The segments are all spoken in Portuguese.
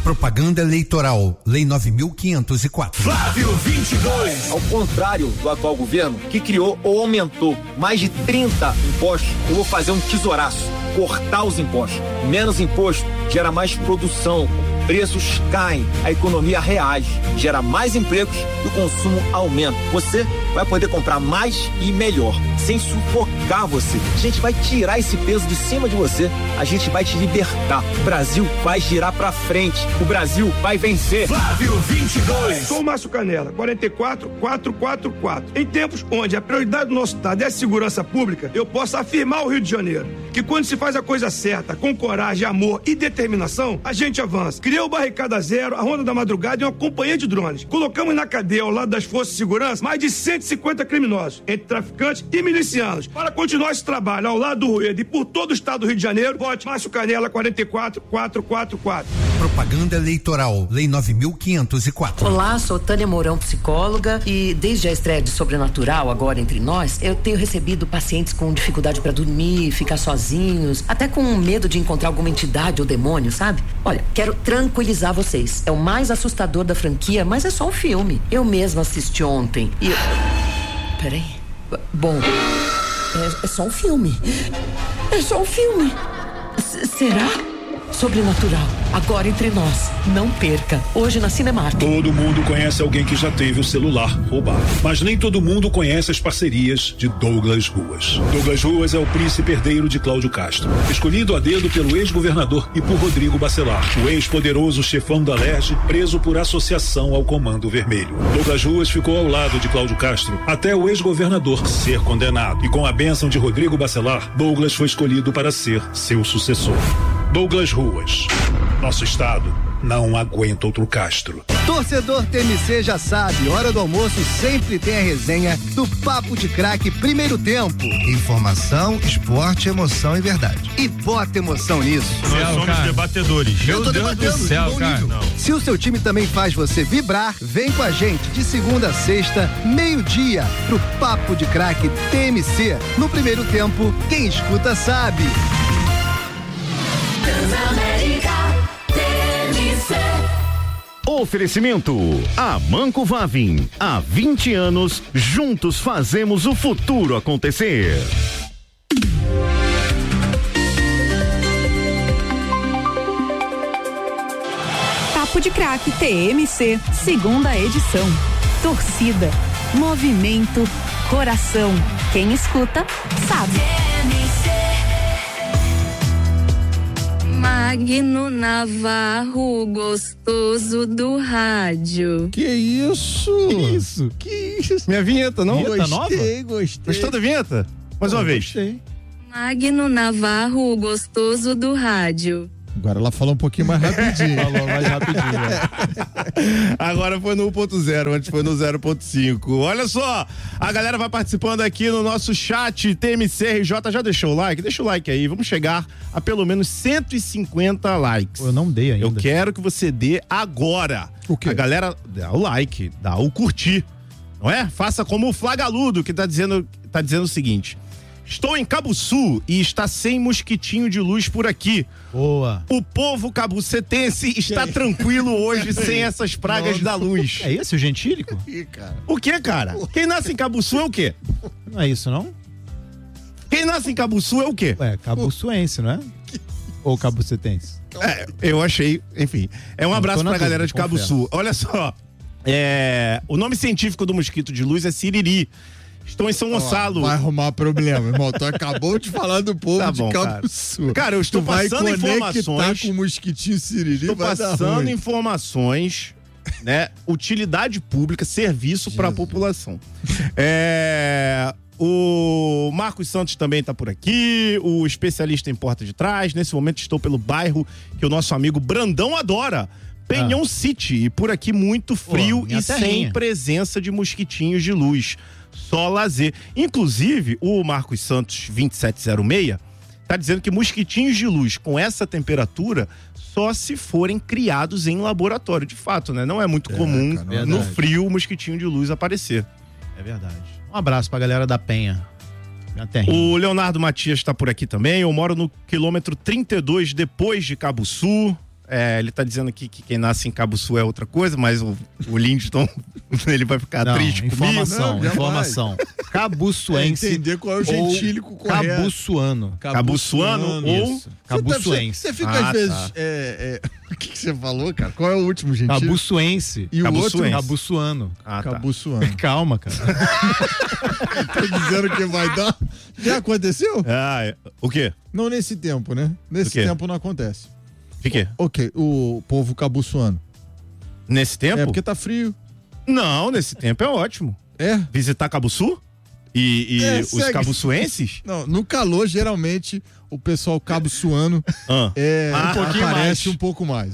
Propaganda eleitoral, Lei 9.504. Flávio 22. Ao contrário do atual governo, que criou ou aumentou mais de 30 impostos, eu vou fazer um tesouraço, cortar os impostos. Menos imposto gera mais produção, preços caem, a economia reage, gera mais empregos e o consumo aumenta. Você vai poder comprar mais e melhor, sem sufocar você. A gente vai tirar esse peso de cima de você, a gente vai te libertar. O Brasil vai girar pra frente, o Brasil vai vencer. Flávio 22. Sou o Márcio Canela, 44444. Em tempos onde a prioridade do nosso estado é a segurança pública, eu posso afirmar ao Rio de Janeiro que quando se faz a coisa certa, com coragem, amor e determinação, a gente avança. Criou o Barricada Zero, a Ronda da Madrugada e uma companhia de drones. Colocamos na cadeia, ao lado das forças de segurança, mais de 150 criminosos, entre traficantes e milicianos. Para continuar esse trabalho ao lado do Rueda e por todo o estado do Rio de Janeiro, vote Márcio Canela, 44444. Propaganda eleitoral, Lei 9.504. Olá, sou Tânia Mourão, psicóloga, e desde a estreia de Sobrenatural, agora entre nós, eu tenho recebido pacientes com dificuldade para dormir, ficar sozinhos, até com medo de encontrar alguma entidade ou demônio, sabe? Olha, quero tranquilizar vocês. É o mais assustador da franquia, mas é só um filme. Eu mesma assisti ontem e... Peraí. Bom, é só um filme. É só um filme. Será? Sobrenatural, agora entre nós. Não perca, hoje na Cinemark. Todo mundo conhece alguém que já teve o celular roubado, mas nem todo mundo conhece as parcerias de Douglas Ruas. Douglas Ruas é o príncipe herdeiro de Cláudio Castro, escolhido a dedo pelo ex-governador e por Rodrigo Bacelar, o ex-poderoso chefão da Alerj, preso por associação ao Comando Vermelho. Douglas Ruas ficou ao lado de Cláudio Castro até o ex-governador ser condenado, e com a bênção de Rodrigo Bacelar, Douglas foi escolhido para ser seu sucessor. Douglas Ruas. Nosso estado não aguenta outro Castro. Torcedor TMC já sabe, hora do almoço sempre tem a resenha do Papo de Craque Primeiro Tempo. Informação, esporte, emoção e verdade. E bota emoção nisso. Nós somos debatedores. Eu tô debatendo. Do céu, cara. Se o seu time também faz você vibrar, vem com a gente de segunda a sexta, meio-dia, pro Papo de Craque TMC. No Primeiro Tempo, quem escuta sabe. Oferecimento Amanco Vavin. Há 20 anos, juntos fazemos o futuro acontecer. Papo de Craque TMC, segunda edição. Torcida, movimento, coração. Quem escuta, sabe. Magno Navarro, gostoso do rádio. Que isso? Que isso? Minha vinheta, não? Vinheta nova? Gostei. Gostou da vinheta? Mais uma vez. Gostei. Magno Navarro, gostoso do rádio. Agora ela falou um pouquinho mais rapidinho. Falou mais rapidinho. Agora foi no 1.0, antes foi no 0.5. Olha só, a galera vai participando aqui no nosso chat. TMCRJ, já deixou o like? Deixa o like aí, vamos chegar a pelo menos 150 likes. Eu não dei ainda. Eu quero que você dê agora. O quê? A galera dá o like, dá o curtir, não é? Faça como o Flagaludo, que tá dizendo o seguinte: estou em Cabuçu e está sem mosquitinho de luz por aqui. Boa. O povo cabucetense está tranquilo hoje sem essas pragas da luz. É esse o gentílico? O que, cara? Quem nasce em Cabuçu é o quê? Não é isso, não? Quem nasce em Cabuçu é o quê? Ué, cabuçuense, não é? Ou cabucetense? Eu achei, enfim. Um abraço pra galera de Cabuçu. Olha só, o nome científico do mosquito de luz é siriri. Estou em São Gonçalo. Vai arrumar problema, irmão. Tu acabou de falar do povo de Cabuçu. Cara, eu estou passando informações. Com o mosquitinho siriri. Estou passando informações, né? Utilidade pública, serviço para a população. O Marcos Santos também está por aqui, o especialista em porta de trás. Nesse momento estou pelo bairro que o nosso amigo Brandão adora, Penhão City. E por aqui muito frio e sem presença de mosquitinhos de luz. Só lazer. Inclusive, o Marcos Santos 2706 tá dizendo que mosquitinhos de luz com essa temperatura só se forem criados em laboratório. De fato, né? Não é muito comum no frio o mosquitinho de luz aparecer. É verdade. Um abraço pra galera da Penha. O Leonardo Matias tá por aqui também. Eu moro no quilômetro 32 depois de Cabuçu. Ele tá dizendo aqui que quem nasce em Cabo Sul é outra coisa, mas o Lindston, ele vai ficar triste comigo. Informação. Cabuçuense. Entender qual é o gentílico correto. Cabuçuano. Cabuçuano ou Cabuçuense. Você fica às vezes... O que você falou, cara? Qual é o último gentílico? Cabuçuense. E o outro? Cabuçuano. Cabuçuano. Calma, cara. Tô dizendo que vai dar. Já aconteceu? O quê? Não nesse tempo, né? Nesse tempo não acontece. De quê? Ok, o povo cabuçuano. Nesse tempo? É porque tá frio. Não, nesse tempo é ótimo. Visitar Cabo Sul? E os cabuçuenses? Não, no calor, geralmente, o pessoal cabuçuano um pouquinho aparece mais. um pouco mais.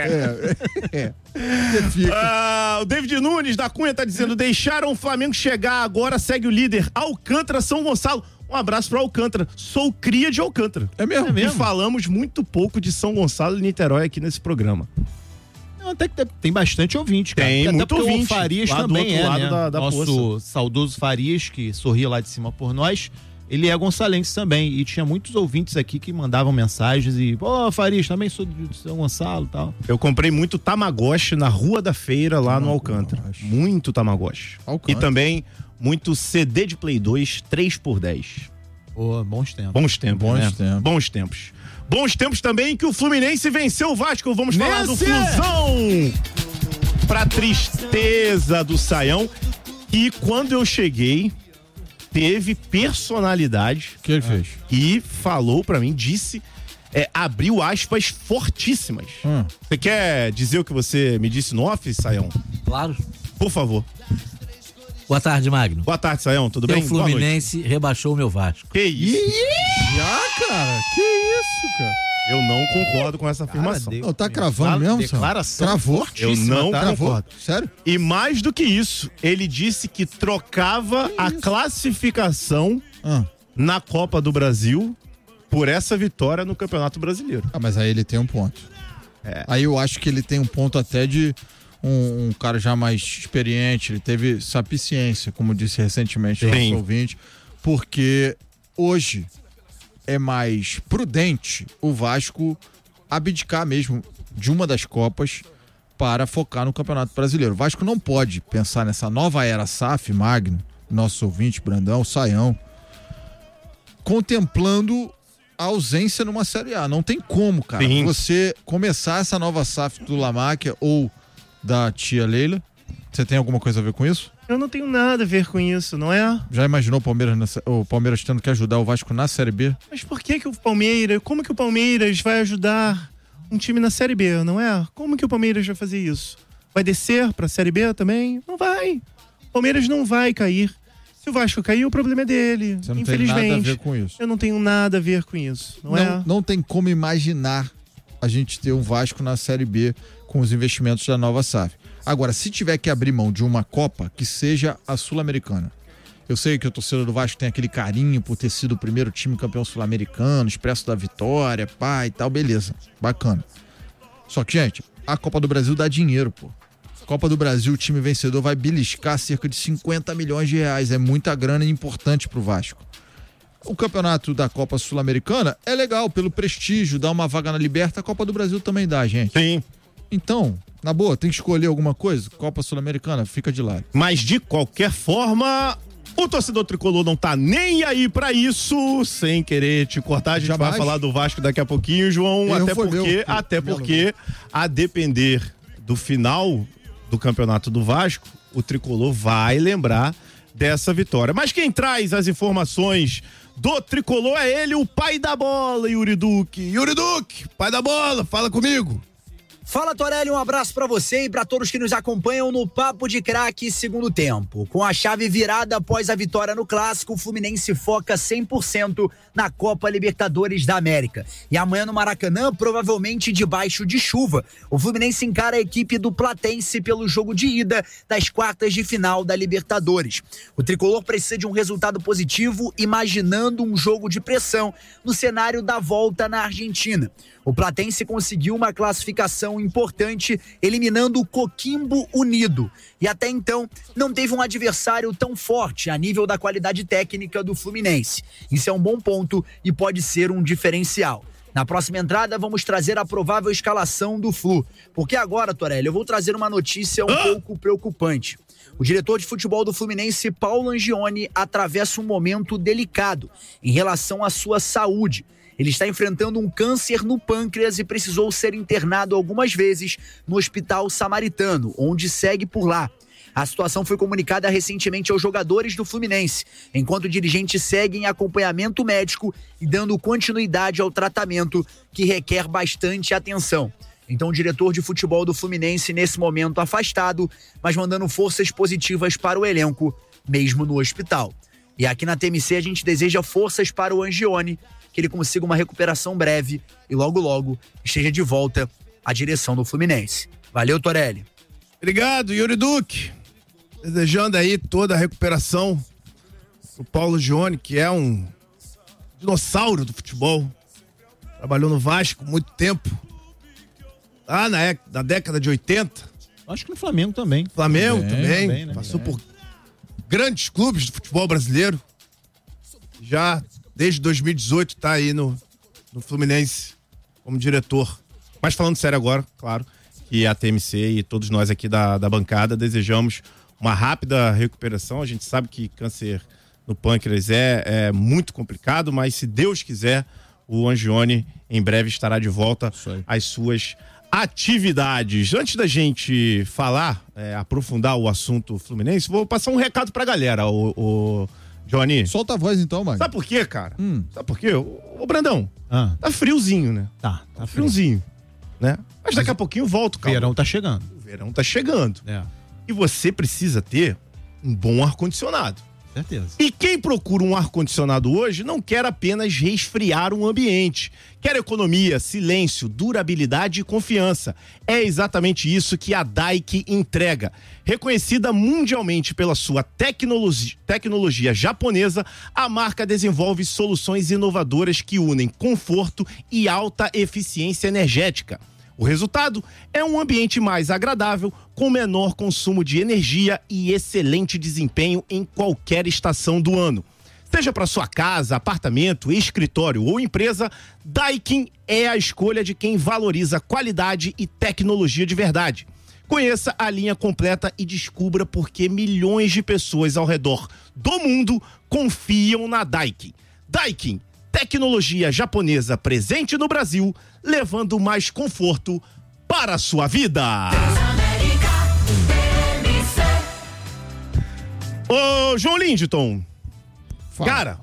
Você fica. O David Nunes da Cunha tá dizendo: deixaram o Flamengo chegar, agora segue o líder Alcântara, São Gonçalo. Um abraço pro Alcântara. Sou cria de Alcântara. É mesmo? E falamos muito pouco de São Gonçalo e Niterói aqui nesse programa. Até que tem bastante ouvinte, cara. Tem muito ouvinte. O Farias lá também do outro lado né? da Nosso poça. saudoso Farias, que sorria lá de cima por nós, ele é gonçalense também. E tinha muitos ouvintes aqui que mandavam mensagens e... Farias, também sou de São Gonçalo e tal. Eu comprei muito Tamagotchi na Rua da Feira, lá no Alcântara. Muito Tamagotchi. E também muito CD de Play 2, 3x10. Bons tempos. Bons tempos. Bons tempos também que o Fluminense venceu o Vasco. Vamos falar do Flusão. Pra tristeza do Saião. E quando eu cheguei, teve personalidade. O que ele fez? E falou pra mim, disse, abriu aspas fortíssimas. Você quer dizer o que você me disse no off, Saião? Claro. Por favor. Boa tarde, Magno. Boa tarde, Saião. Tudo bem? O Fluminense rebaixou o meu Vasco. Que isso? Já, cara? Que isso, cara? Eu não concordo com essa afirmação. Tá cravando mesmo, declaração. Cravou? Eu não concordo. Sério? E mais do que isso, ele disse que trocava a classificação na Copa do Brasil por essa vitória no Campeonato Brasileiro. Mas aí ele tem um ponto. Aí eu acho que ele tem um ponto até de um cara já mais experiente, ele teve sapiência, como disse recentemente o nosso ouvinte, porque hoje é mais prudente o Vasco abdicar mesmo de uma das Copas para focar no Campeonato Brasileiro. O Vasco não pode pensar nessa nova era SAF, Magno, nosso ouvinte, Brandão, Saião, contemplando a ausência numa Série A. Não tem como, cara, você começar essa nova SAF do Lamáquia ou da tia Leila. Você tem alguma coisa a ver com isso? Eu não tenho nada a ver com isso, não é? Já imaginou o Palmeiras tendo que ajudar o Vasco na Série B? Mas por que o Palmeiras, como que o Palmeiras vai ajudar um time na Série B, não é? Como que o Palmeiras vai fazer isso? Vai descer pra Série B também? Não vai. O Palmeiras não vai cair. Se o Vasco cair, o problema é dele. Você não infelizmente. tem nada a ver com isso. Eu não tenho nada a ver com isso, Não tem como imaginar a gente ter um Vasco na Série B com os investimentos da nova SAF. Agora, se tiver que abrir mão de uma Copa, que seja a Sul-Americana. Eu sei que o torcedor do Vasco tem aquele carinho por ter sido o primeiro time campeão sul-americano, expresso da vitória, pá e tal, beleza, bacana. Só que, gente, a Copa do Brasil dá dinheiro, pô. Copa do Brasil, o time vencedor vai beliscar cerca de 50 milhões de reais, é muita grana e importante pro Vasco. O campeonato da Copa Sul-Americana é legal, pelo prestígio, dá uma vaga na Liberta, a Copa do Brasil também dá, gente. Sim. Então, na boa, tem que escolher alguma coisa? Copa Sul-Americana, fica de lado. Mas de qualquer forma, o torcedor tricolor não tá nem aí pra isso, sem querer te cortar. A gente vai falar do Vasco daqui a pouquinho, João, até porque a depender do final do campeonato do Vasco, o tricolor vai lembrar dessa vitória. Mas quem traz as informações do tricolor é ele, o pai da bola, Yuri Duque. Yuri Duque, pai da bola, fala comigo. Fala, Torelli, um abraço pra você e pra todos que nos acompanham no Papo de Craque segundo tempo. Com a chave virada após a vitória no Clássico, o Fluminense foca 100% na Copa Libertadores da América. E amanhã no Maracanã, provavelmente debaixo de chuva, o Fluminense encara a equipe do Platense pelo jogo de ida das quartas de final da Libertadores. O tricolor precisa de um resultado positivo, imaginando um jogo de pressão no cenário da volta na Argentina. O Platense conseguiu uma classificação importante, eliminando o Coquimbo Unido. E até então, não teve um adversário tão forte a nível da qualidade técnica do Fluminense. Isso é um bom ponto e pode ser um diferencial. Na próxima entrada, vamos trazer a provável escalação do Flu. Porque agora, Torelli, eu vou trazer uma notícia um pouco preocupante. O diretor de futebol do Fluminense, Paulo Angione, atravessa um momento delicado em relação à sua saúde. Ele está enfrentando um câncer no pâncreas e precisou ser internado algumas vezes no Hospital Samaritano, onde segue por lá. A situação foi comunicada recentemente aos jogadores do Fluminense, enquanto o dirigente segue em acompanhamento médico e dando continuidade ao tratamento que requer bastante atenção. Então o diretor de futebol do Fluminense nesse momento afastado, mas mandando forças positivas para o elenco, mesmo no hospital. E aqui na TMC a gente deseja forças para o Angione, que ele consiga uma recuperação breve e logo logo esteja de volta à direção do Fluminense. Valeu, Torelli. Obrigado, Yuri Duque. Desejando aí toda a recuperação pro Paulo Angione, que é um dinossauro do futebol. Trabalhou no Vasco muito tempo. Lá na década de 80. Acho que no Flamengo também. Flamengo também. Né? Passou por grandes clubes do futebol brasileiro. Já desde 2018 tá aí no Fluminense como diretor. Mas falando sério agora, claro, que a TMC e todos nós aqui da bancada desejamos uma rápida recuperação. A gente sabe que câncer no pâncreas é muito complicado, mas se Deus quiser, o Angione em breve estará de volta às suas atividades. Antes da gente falar, aprofundar o assunto Fluminense, vou passar um recado pra galera, o Johnny. Solta a voz então, mano. Sabe por quê, cara? Sabe por quê? Ô Brandão, tá friozinho, né? Tá friozinho, né? Mas daqui a pouquinho volto, cara. O verão tá chegando. O verão tá chegando. E você precisa ter um bom ar-condicionado. Certeza. E quem procura um ar-condicionado hoje não quer apenas resfriar um ambiente. Quer economia, silêncio, durabilidade e confiança. É exatamente isso que a Daikin entrega. Reconhecida mundialmente pela sua tecnologia japonesa, a marca desenvolve soluções inovadoras que unem conforto e alta eficiência energética. O resultado é um ambiente mais agradável, com menor consumo de energia e excelente desempenho em qualquer estação do ano. Seja para sua casa, apartamento, escritório ou empresa, Daikin é a escolha de quem valoriza qualidade e tecnologia de verdade. Conheça a linha completa e descubra por que milhões de pessoas ao redor do mundo confiam na Daikin. Daikin, tecnologia japonesa presente no Brasil, levando mais conforto para a sua vida. Ô, João Lindeton. Fala. Cara,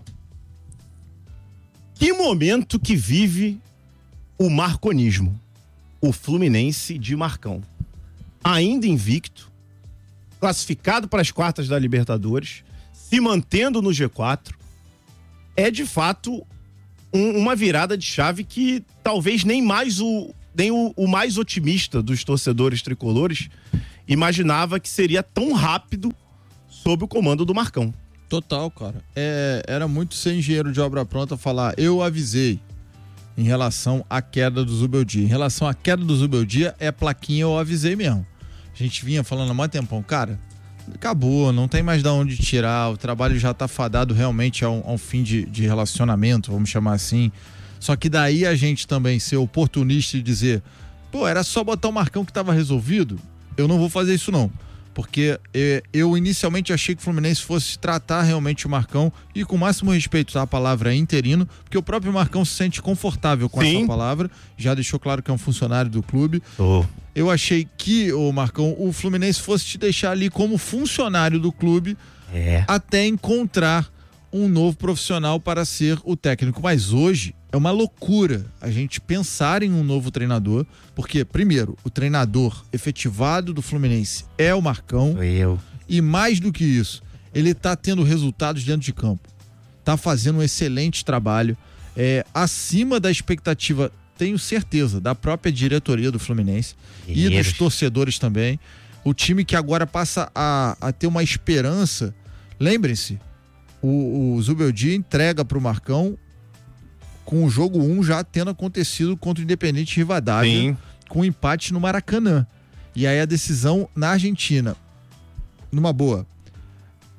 que momento que vive o marconismo, o Fluminense de Marcão. Ainda invicto, classificado para as quartas da Libertadores, se mantendo no G4, é de fato uma virada de chave que talvez nem o mais otimista dos torcedores tricolores imaginava que seria tão rápido sob o comando do Marcão. Total, cara. Era muito ser engenheiro de obra pronta falar, eu avisei em relação à queda do Zubeldia. Em relação à queda do Zubeldia, é plaquinha, eu avisei mesmo. A gente vinha falando há muito tempão, cara, acabou, não tem mais de onde tirar, o trabalho já tá fadado realmente a um fim de relacionamento, vamos chamar assim. Só que daí a gente também ser oportunista e dizer, pô, era só botar o Marcão que tava resolvido, eu não vou fazer isso não. Porque eu inicialmente achei que o Fluminense fosse tratar realmente o Marcão e com o máximo respeito à palavra interino, porque o próprio Marcão se sente confortável com essa palavra, já deixou claro que é um funcionário do clube. Eu achei que, o Marcão, o Fluminense fosse te deixar ali como funcionário do clube até encontrar um novo profissional para ser o técnico. Mas hoje é uma loucura a gente pensar em um novo treinador, porque, primeiro, o treinador efetivado do Fluminense é o Marcão. E mais do que isso, ele tá tendo resultados dentro de campo. Tá fazendo um excelente trabalho, acima da expectativa, tenho certeza, da própria diretoria do Fluminense e dos torcedores também. O time que agora passa a ter uma esperança. Lembrem-se, o Zubeldia entrega pro Marcão com o jogo 1 já tendo acontecido contra o Independente Rivadavia, com empate no Maracanã. E aí a decisão na Argentina. Numa boa.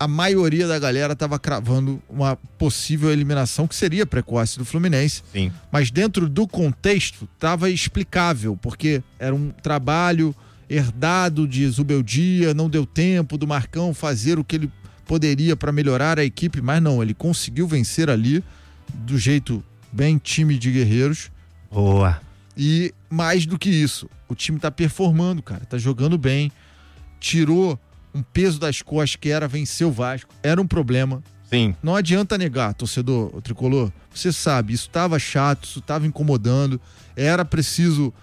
a maioria da galera estava cravando uma possível eliminação que seria precoce do Fluminense. Sim. Mas dentro do contexto estava explicável, porque era um trabalho herdado de Zubeldia, não deu tempo do Marcão fazer o que ele poderia para melhorar a equipe, mas não, ele conseguiu vencer ali do jeito bem time de guerreiros. Boa. E mais do que isso, o time tá performando, cara, tá jogando bem, tirou um peso das costas que era vencer o Vasco, era um problema. Sim. Não adianta negar, torcedor tricolor, você sabe, isso tava chato, isso tava incomodando, era preciso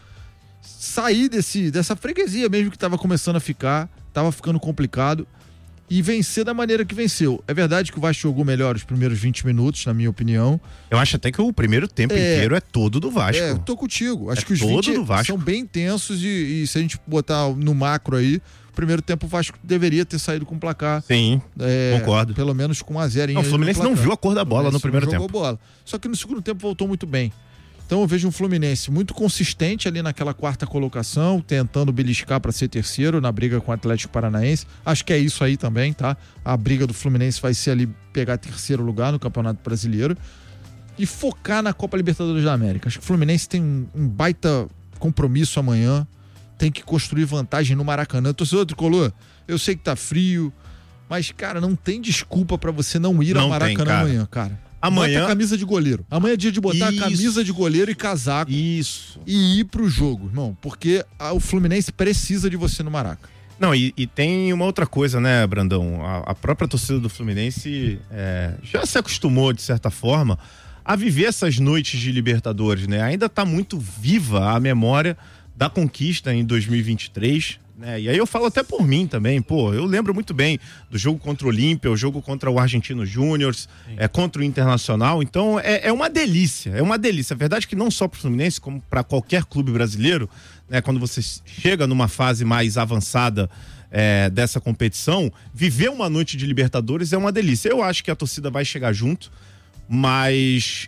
sair dessa freguesia mesmo que tava começando a ficar, tava ficando complicado e vencer da maneira que venceu. É verdade que o Vasco jogou melhor os primeiros 20 minutos, na minha opinião. Eu acho até que o primeiro tempo inteiro é todo do Vasco. Eu tô contigo. Acho que os todo 20 do Vasco. são bem intensos e se a gente botar no macro aí, o primeiro tempo o Vasco deveria ter saído com placar. Sim, concordo. Pelo menos com 1-0. Não, o Fluminense não viu a cor da bola no primeiro tempo. Jogou bola. Só que no segundo tempo voltou muito bem. Então eu vejo um Fluminense muito consistente ali naquela quarta colocação, tentando beliscar para ser terceiro na briga com o Atlético Paranaense. Acho que é isso aí também, tá? A briga do Fluminense vai ser ali pegar terceiro lugar no Campeonato Brasileiro e focar na Copa Libertadores da América. Acho que o Fluminense tem um baita compromisso amanhã, tem que construir vantagem no Maracanã. Torcedor tricolor, eu sei que tá frio, mas, cara, não tem desculpa para você não ir ao Maracanã amanhã, cara. Amanhã... Bota a camisa de goleiro. Amanhã é dia de botar a camisa de goleiro e casaco. Isso. E ir pro jogo, irmão. Porque o Fluminense precisa de você no Maraca. Não, e tem uma outra coisa, né, Brandão? A própria torcida do Fluminense já se acostumou, de certa forma, a viver essas noites de Libertadores, né? Ainda tá muito viva a memória da conquista em 2023, né? E aí eu falo até por mim também, pô, eu lembro muito bem do jogo contra o Olímpia, o jogo contra o Argentino Júnior, contra o Internacional, então é uma delícia, é uma delícia. A verdade é que não só pro Fluminense, como para qualquer clube brasileiro, né, quando você chega numa fase mais avançada dessa competição, viver uma noite de Libertadores é uma delícia. Eu acho que a torcida vai chegar junto, mas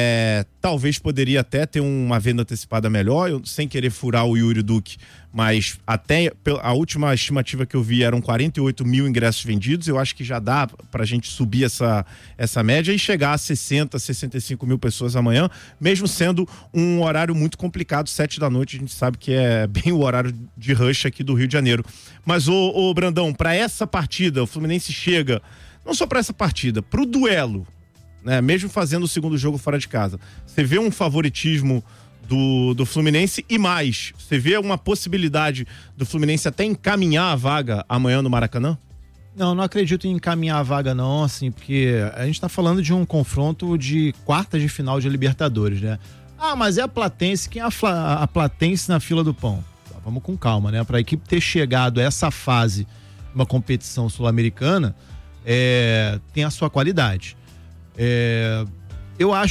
talvez poderia até ter uma venda antecipada melhor, sem querer furar o Yuri Duque, mas até a última estimativa que eu vi eram 48 mil ingressos vendidos. Eu acho que já dá pra gente subir essa média e chegar a 60, 65 mil pessoas amanhã, mesmo sendo um horário muito complicado, 7 da noite, a gente sabe que é bem o horário de rush aqui do Rio de Janeiro. Mas, ô Brandão, pra essa partida, o Fluminense chega, não só pra essa partida, pro duelo, né, mesmo fazendo o segundo jogo fora de casa, você vê um favoritismo do Fluminense e mais, você vê uma possibilidade do Fluminense até encaminhar a vaga amanhã no Maracanã? Não acredito em encaminhar a vaga não, assim, porque a gente tá falando de um confronto de quartas de final de Libertadores, né? Ah, mas é a Platense, quem é a Platense na fila do pão? Vamos com calma, né? Pra equipe ter chegado a essa fase, uma competição sul-americana, tem a sua qualidade. Eu acho